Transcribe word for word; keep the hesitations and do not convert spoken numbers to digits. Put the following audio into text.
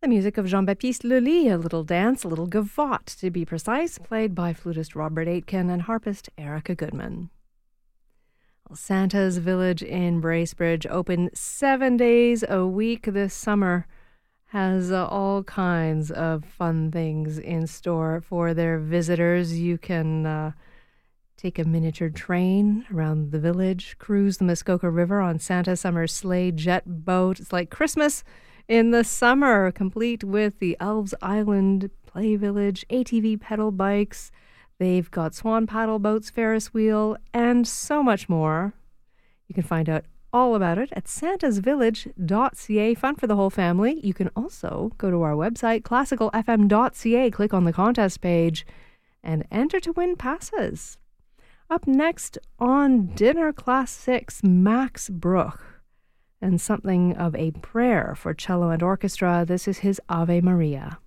The music of Jean-Baptiste Lully, a little dance, a little gavotte to be precise, played by flutist Robert Aitken and harpist Erica Goodman. Well, Santa's Village in Bracebridge, open seven days a week this summer, has uh, all kinds of fun things in store for their visitors. You can uh, take a miniature train around the village, cruise the Muskoka River on Santa Summer Sleigh Jet Boat. It's like Christmas in the summer, complete with the Elves Island Play Village, A T V pedal bikes. They've got swan paddle boats, Ferris wheel, and so much more. You can find out all about it at santas village dot c a. Fun for the whole family. You can also go to our website, classical f m dot c a, click on the contest page, and enter to win passes. Up next on Dinner Class six, Max Bruch, and something of a prayer for cello and orchestra. This is his Ave Maria.